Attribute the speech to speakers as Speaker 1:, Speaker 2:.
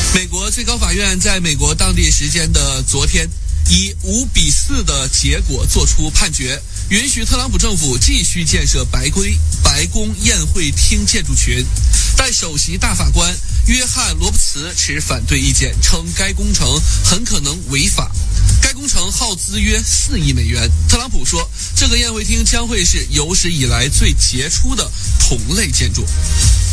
Speaker 1: 美国最高法院在美国当地时间的昨天，以5-4的结果作出判决，允许特朗普政府继续建设白宫宴会厅建筑群，但首席大法官约翰·罗伯茨持反对意见，称该工程很可能违法。该工程耗资约4亿美元。特朗普说，这个宴会厅将会是有史以来最杰出的同类建筑。